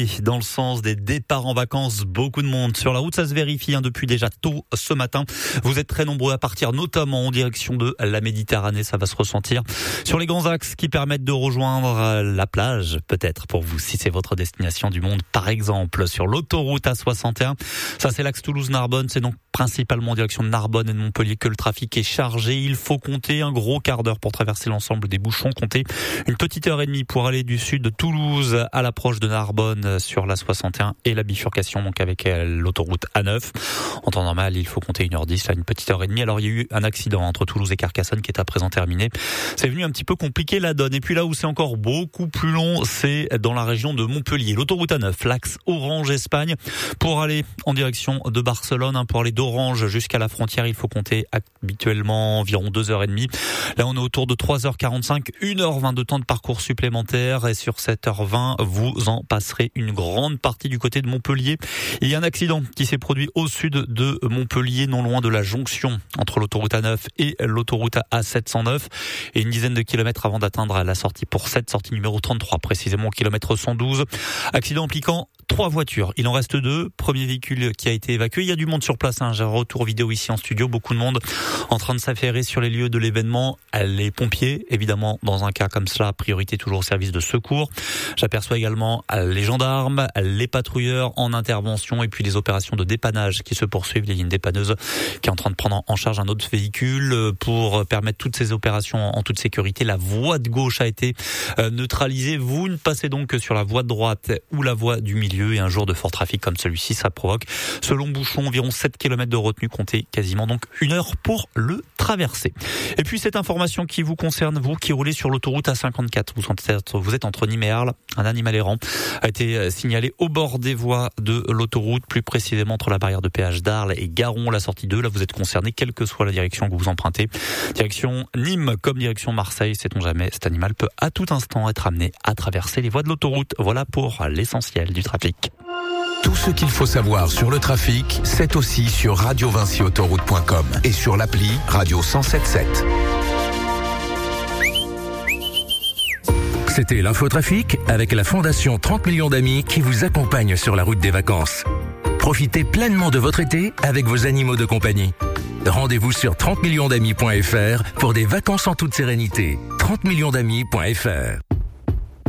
dans le sens des départs en vacances. Beaucoup de monde sur la route, ça se vérifie depuis déjà tôt ce matin. Vous êtes très nombreux à partir, notamment en direction de la Méditerranée. Ça va se ressentir sur les grands axes qui permettent de rejoindre la plage, peut-être pour vous, si c'est votre destination du monde. Par exemple, sur l'autoroute A61, ça c'est l'axe Toulouse-Narbonne. C'est donc principalement en direction de Narbonne et de Montpellier que le trafic est chargé. Il faut compter un gros quart d'heure pour traverser l'ensemble des bouchons. Comptez une petite heure et demie pour aller du sud de Toulouse à l'approche de Narbonne sur la 61 et la bifurcation donc avec l'autoroute A9. En temps normal, il faut compter 1h10, là une petite heure et demie. Alors il y a eu un accident entre Toulouse et Carcassonne qui est à présent terminé. C'est venu un petit peu compliquer la donne. Et puis là où c'est encore beaucoup plus long, c'est dans la région de Montpellier. L'autoroute A9, l'axe Orange-Espagne, pour aller en direction de Barcelone, pour aller d'Orange jusqu'à la frontière, il faut compter habituellement environ 2h30. Là, on est autour de 3h45, 1h20 de temps de parcours supplémentaire. Et sur 7h20, vous en passerez une grande partie du côté de Montpellier. Il y a un accident qui s'est produit au sud de Montpellier, non loin de la jonction entre l'autoroute A9 et l'autoroute A709. Et une dizaine de kilomètres avant d'atteindre la sortie pour cette sortie numéro 33, précisément au kilomètre 112. Accident impliquant 3 voitures. Il en reste 2. Premier véhicule qui a été évacué. Il y a du monde sur place. J'ai un retour vidéo ici en studio. Beaucoup de monde en train de s'affairer sur les lieux de l'événement. Les pompiers, évidemment, dans un cas comme cela, priorité toujours au service de secours. J'aperçois également les gendarmes, les patrouilleurs en intervention et puis les opérations de dépannage qui se poursuivent. Il y a une dépanneuse qui est en train de prendre en charge un autre véhicule pour permettre toutes ces opérations en toute sécurité. La voie de gauche a été neutralisée. Vous ne passez donc que sur la voie de droite ou la voie du milieu. Et un jour de fort trafic comme celui-ci, ça provoque, selon Bouchon, environ 7 km de retenue, comptez quasiment donc 1 heure pour le traverser. Et puis cette information qui vous concerne, vous qui roulez sur l'autoroute A54, vous êtes entre Nîmes et Arles, un animal errant a été signalé au bord des voies de l'autoroute, plus précisément entre la barrière de péage d'Arles et Garon, la sortie 2. Là, vous êtes concerné, quelle que soit la direction que vous empruntez. Direction Nîmes comme direction Marseille, sait-on jamais, cet animal peut à tout instant être amené à traverser les voies de l'autoroute. Voilà pour l'essentiel du trafic. Tout ce qu'il faut savoir sur le trafic, c'est aussi sur radiovinciautoroute.com et sur l'appli Radio 107.7. C'était l'infotrafic avec la Fondation 30 millions d'amis qui vous accompagne sur la route des vacances. Profitez pleinement de votre été avec vos animaux de compagnie. Rendez-vous sur 30millionsdamis.fr pour des vacances en toute sérénité. 30millionsdamis.fr